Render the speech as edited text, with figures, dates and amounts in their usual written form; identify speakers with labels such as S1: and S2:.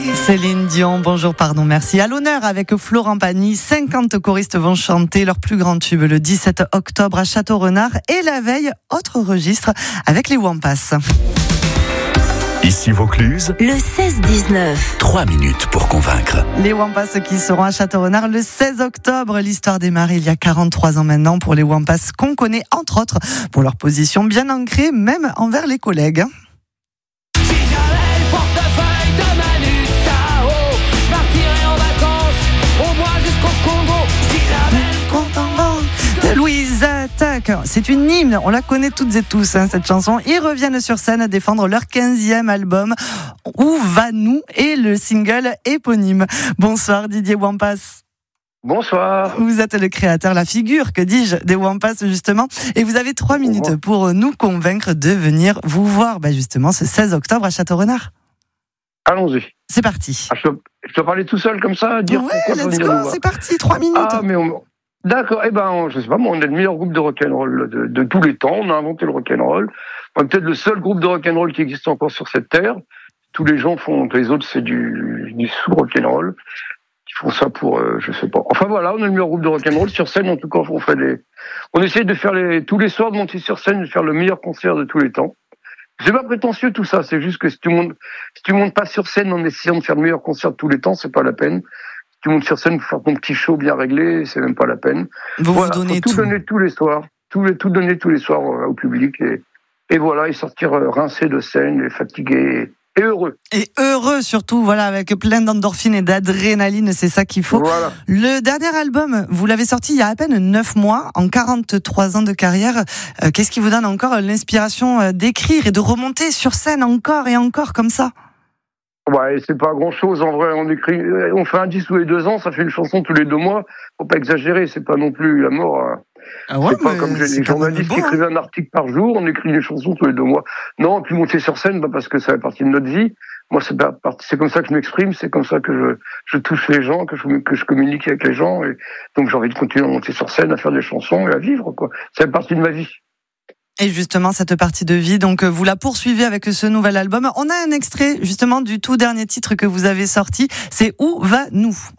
S1: Céline Dion, bonjour, pardon, merci. À l'honneur avec Florent Pagny, 50 choristes vont chanter leur plus grand tube le 17 octobre à Château-Renard et la veille, autre registre avec les Wampas.
S2: Ici Vaucluse,
S3: le 16-19.
S2: 3 minutes pour convaincre.
S1: Les Wampas qui seront à Château-Renard le 16 octobre. L'histoire démarre il y a 43 ans maintenant pour les Wampas qu'on connaît entre autres pour leur position bien ancrée même envers les collègues. Louise attaque. C'est une hymne, on la connaît toutes et tous, cette chanson. Ils reviennent sur scène à défendre leur 15e album, Où va nous, et le single éponyme. Bonsoir Didier Wampas.
S4: Bonsoir.
S1: Vous êtes le créateur, la figure, que dis-je, des Wampas justement, et vous avez 3 minutes pour nous convaincre de venir vous voir justement ce 16 octobre à Château-Renard.
S4: Allons-y.
S1: C'est parti.
S4: Je dois parler tout seul comme ça, dire pourquoi
S1: let's go, c'est parti, 3 minutes.
S4: Ah, mais d'accord, je sais pas, moi, on est le meilleur groupe de rock'n'roll de tous les temps, on a inventé le rock'n'roll. On est peut-être le seul groupe de rock'n'roll qui existe encore sur cette terre. Tous les gens les autres, c'est du sous-rock'n'roll. Ils font ça pour, je sais pas. Enfin voilà, on est le meilleur groupe de rock'n'roll. Sur scène, en tout cas, on essaye de faire tous les soirs de monter sur scène, de faire le meilleur concert de tous les temps. C'est pas prétentieux tout ça, c'est juste que si tu montes pas sur scène en essayant de faire le meilleur concert de tous les temps, c'est pas la peine. Tu montes sur scène pour faire ton petit show bien réglé, c'est même pas la peine.
S1: Vous donnez
S4: tout donner tous les soirs, tout donner tous les soirs au public et voilà, et sortir rincé de scène, et fatigué et heureux.
S1: Et heureux surtout, voilà, avec plein d'endorphines et d'adrénaline, c'est ça qu'il faut.
S4: Voilà.
S1: Le dernier album, vous l'avez sorti il y a à peine 9 mois, en 43 ans de carrière. Qu'est-ce qui vous donne encore l'inspiration d'écrire et de remonter sur scène encore et encore comme ça?
S4: Ouais, c'est pas grand-chose en vrai. On fait un disque tous les 2 ans, ça fait une chanson tous les 2 mois. Faut pas exagérer, c'est pas non plus la mort. Hein.
S1: Ah ouais,
S4: c'est pas comme les journalistes qui écrivent un article par jour, on écrit une chanson tous les 2 mois. Non, et puis monter sur scène, parce que ça fait partie de notre vie. Moi, c'est comme ça que je m'exprime, c'est comme ça que je touche les gens, que je communique avec les gens. Et donc j'ai envie de continuer à monter sur scène, à faire des chansons et à vivre, quoi. Ça fait partie de ma vie.
S1: Et justement, cette partie de vie, donc vous la poursuivez avec ce nouvel album. On a un extrait justement du tout dernier titre que vous avez sorti, c'est Où va nous.